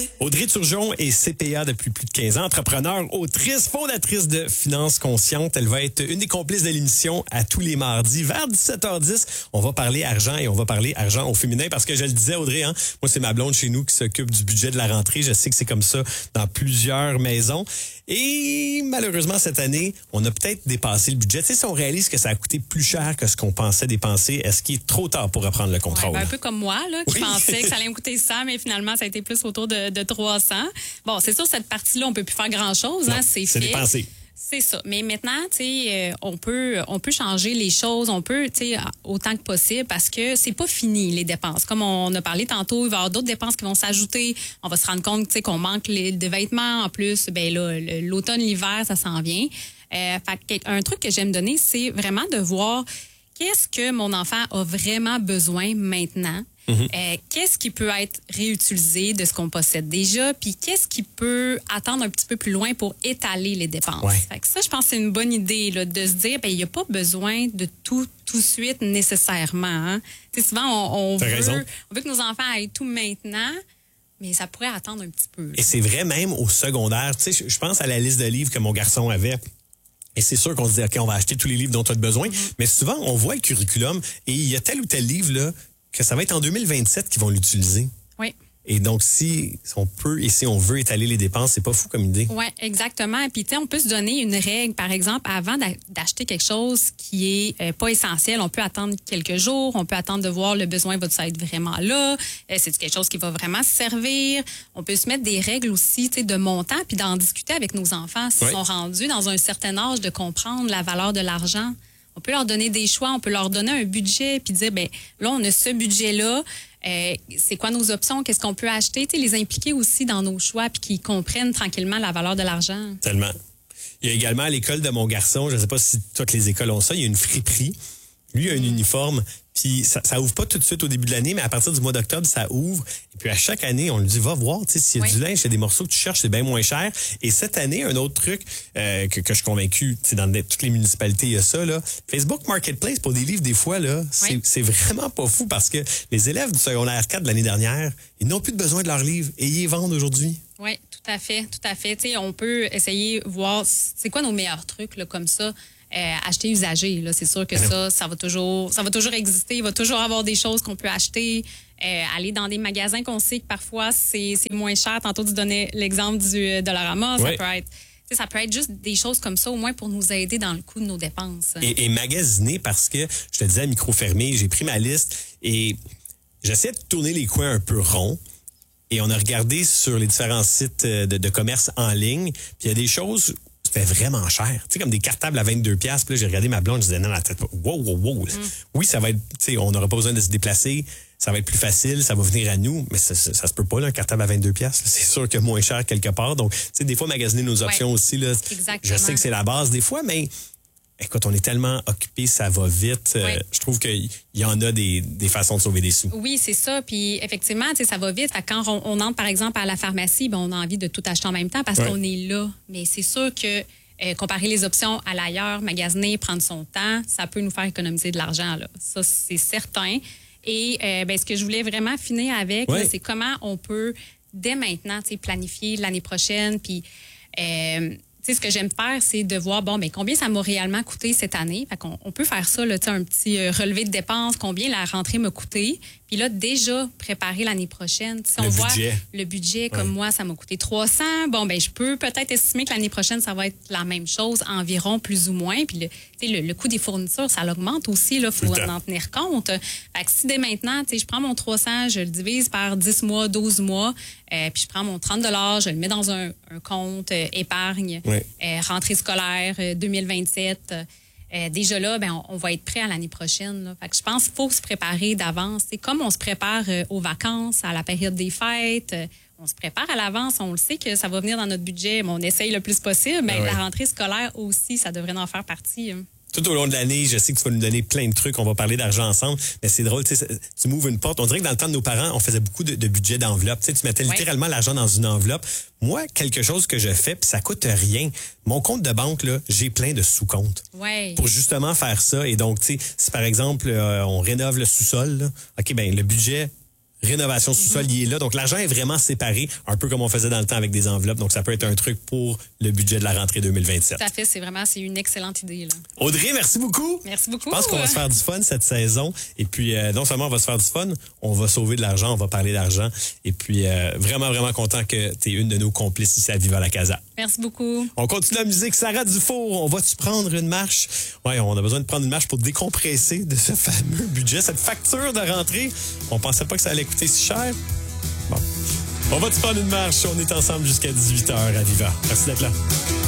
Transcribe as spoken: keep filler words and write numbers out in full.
Audrey Turgeon est C P A depuis plus de quinze ans, entrepreneur, autrice, fondatrice de Finances Conscientes. Elle va être une des complices de l'émission à tous les mardis vers dix-sept heures dix. On va parler argent et on va parler argent au féminin parce que je le disais, Audrey, hein, moi c'est ma blonde chez nous qui s'occupe du budget de la rentrée. Je sais que c'est comme ça dans plusieurs maisons. Et malheureusement, cette année, on a peut-être dépassé le budget. Tu sais, si on réalise que ça a coûté plus cher que ce qu'on pensait dépenser, est-ce qu'il est trop tard pour reprendre le contrôle? Ouais, ben un peu comme moi, là, qui oui. pensais que ça allait me coûter cent, mais finalement, ça a été plus autour de, de trois cents. Bon, c'est sûr, cette partie-là, on peut plus faire grand-chose. Non, Hein, c'est c'est fait. dépensé. C'est ça. Mais maintenant, tu sais, euh, on peut, on peut changer les choses, on peut, tu sais, autant que possible parce que c'est pas fini, les dépenses. Comme on a parlé tantôt, il va y avoir d'autres dépenses qui vont s'ajouter. On va se rendre compte, tu sais, qu'on manque les, de vêtements. En plus, ben là, l'automne, l'hiver, ça s'en vient. Euh, fait que, un truc que j'aime donner, c'est vraiment de voir qu'est-ce que mon enfant a vraiment besoin maintenant. Mm-hmm. Euh, qu'est-ce qui peut être réutilisé de ce qu'on possède déjà, puis qu'est-ce qui peut attendre un petit peu plus loin pour étaler les dépenses. Ouais. Fait que ça, je pense que c'est une bonne idée là, de se dire, ben il n'y a pas besoin de tout tout de suite nécessairement. Hein. Souvent, on, on, veut, on veut que nos enfants aient tout maintenant, mais ça pourrait attendre un petit peu. Là. Et c'est vrai même au secondaire. Tu sais, je pense à la liste de livres que mon garçon avait. Et c'est sûr qu'on se dit, OK, on va acheter tous les livres dont tu as besoin. Mm-hmm. Mais souvent, on voit le curriculum et il y a tel ou tel livre là que ça va être en deux mille vingt-sept qu'ils vont l'utiliser. Oui. Et donc, si on peut et si on veut étaler les dépenses, c'est pas fou comme idée. Oui, exactement. Puis, tu sais, on peut se donner une règle. Par exemple, avant d'acheter quelque chose qui est euh, pas essentiel, on peut attendre quelques jours. On peut attendre de voir le besoin va-t-il être vraiment là. Euh, c'est quelque chose qui va vraiment servir. On peut se mettre des règles aussi, tu sais, de montant, puis d'en discuter avec nos enfants s'ils oui. sont rendus dans un certain âge de comprendre la valeur de l'argent. On peut leur donner des choix, on peut leur donner un budget puis dire, ben là, on a ce budget-là. Euh, c'est quoi nos options? Qu'est-ce qu'on peut acheter? Tu sais, les impliquer aussi dans nos choix puis qu'ils comprennent tranquillement la valeur de l'argent. Tellement. Il y a également à l'école de mon garçon, je ne sais pas si toutes les écoles ont ça, il y a une friperie. Lui, il a un mmh. uniforme. Puis ça, ça ouvre pas tout de suite au début de l'année, mais à partir du mois d'octobre, ça ouvre. Et puis à chaque année, on lui dit, va voir, tu sais, s'il y a oui. du linge, il y a des morceaux que tu cherches, c'est bien moins cher. Et cette année, un autre truc euh, que, que je suis convaincu, c'est dans les, toutes les municipalités, il y a ça, là. Facebook Marketplace pour des livres, des fois, là, c'est, oui. c'est vraiment pas fou parce que les élèves du secondaire quatre de l'année dernière, ils n'ont plus de besoin de leurs livres et ils les vendent aujourd'hui. Oui, tout à fait, tout à fait. Tu sais, on peut essayer voir c'est quoi nos meilleurs trucs, là, comme ça. Euh, acheter usagé, là, c'est sûr que ça, ça va toujours, ça va toujours exister. Il va toujours avoir des choses qu'on peut acheter. Euh, aller dans des magasins qu'on sait que parfois c'est, c'est moins cher. Tantôt tu donnais l'exemple du Dollarama, ça oui. peut être, ça peut être juste des choses comme ça, au moins pour nous aider dans le coût de nos dépenses. Et, et magasiner parce que je te disais à micro fermé, j'ai pris ma liste et j'essaie de tourner les coins un peu ronds. Et on a regardé sur les différents sites de, de commerce en ligne. Puis il y a des choses c'était vraiment cher. Tu sais, comme des cartables à vingt-deux piastres. Puis là, j'ai regardé ma blonde, je disais, non, la tête, wow, wow, wow. Mm. Oui, ça va être, tu sais, on n'aura pas besoin de se déplacer. Ça va être plus facile, ça va venir à nous. Mais ça, ça, ça se peut pas, là, un cartable à vingt-deux piastres. C'est sûr que moins cher quelque part. Donc, tu sais, des fois, magasiner nos options ouais. aussi, là. Exactement. Je sais que c'est la base des fois, mais écoute, on est tellement occupés, ça va vite. Oui. Euh, je trouve qu'il y en a des, des façons de sauver des sous. Oui, c'est ça. Puis effectivement, tu sais, ça va vite. Quand on, on entre, par exemple, à la pharmacie, ben, on a envie de tout acheter en même temps parce oui. qu'on est là. Mais c'est sûr que euh, comparer les options à l'ailleurs, magasiner, prendre son temps, ça peut nous faire économiser de l'argent, là. Ça, c'est certain. Et euh, ben, ce que je voulais vraiment finir avec, oui. là, c'est comment on peut, dès maintenant, tu sais, planifier l'année prochaine. Puis euh, tu sais, ce que j'aime faire, c'est de voir, bon, ben combien ça m'a réellement coûté cette année. Fait qu'on on peut faire ça, là, tu sais, un petit euh, relevé de dépenses, combien la rentrée m'a coûté. Puis là, déjà, préparer l'année prochaine. Si on voit le budget, comme ouais. moi, ça m'a coûté trois cents. Bon, ben je peux peut-être estimer que l'année prochaine, ça va être la même chose, environ, plus ou moins. Puis le, tu sais, le, le coût des fournitures, ça l'augmente aussi, là, faut en tenir compte. Fait que si dès maintenant, tu sais, je prends mon trois cents, je le divise par dix mois, douze mois, euh, puis je prends mon trente dollars, je le mets dans un, un compte euh, épargne, ouais. euh, rentrée scolaire euh, deux mille vingt-sept. Euh, déjà là, ben, on, on va être prêt à l'année prochaine. Là. Fait que je pense qu'il faut se préparer d'avance. C'est comme on se prépare euh, aux vacances, à la période des fêtes. Euh, on se prépare à l'avance. On le sait que ça va venir dans notre budget, mais on essaye le plus possible. Mais ah ouais. la rentrée scolaire aussi, ça devrait en faire partie. Hein. Tout au long de l'année, je sais que tu vas nous donner plein de trucs. On va parler d'argent ensemble. Mais c'est drôle, tu sais, tu m'ouvres une porte. On dirait que dans le temps de nos parents, on faisait beaucoup de, de budget d'enveloppe. Tu sais, tu mettais ouais. littéralement l'argent dans une enveloppe. Moi, quelque chose que je fais, puis ça coûte rien. Mon compte de banque, là, j'ai plein de sous-comptes. Ouais. Pour justement faire ça. Et donc, tu sais, si par exemple, euh, on rénove le sous-sol, là, OK, ben le budget rénovation sous-sol, il est là. Donc, l'argent est vraiment séparé, un peu comme on faisait dans le temps avec des enveloppes. Donc, ça peut être un truc pour le budget de la rentrée deux mille vingt-sept. Tout à fait, c'est vraiment c'est une excellente idée. Là. Audrey, merci beaucoup. Merci beaucoup. Je pense qu'on va se faire du fun cette saison. Et puis, euh, non seulement on va se faire du fun, on va sauver de l'argent, on va parler d'argent. Et puis, euh, vraiment, vraiment content que tu es une de nos complices ici à Viva la Casa. Merci beaucoup. On continue la musique. Sarah Dufour, on va-tu prendre une marche? Oui, on a besoin de prendre une marche pour décompresser de ce fameux budget, cette facture de rentrée. On pensait pas que ça allait coûter si cher. Bon. On va-tu prendre une marche? On est ensemble jusqu'à dix-huit heures à Viva. Merci d'être là.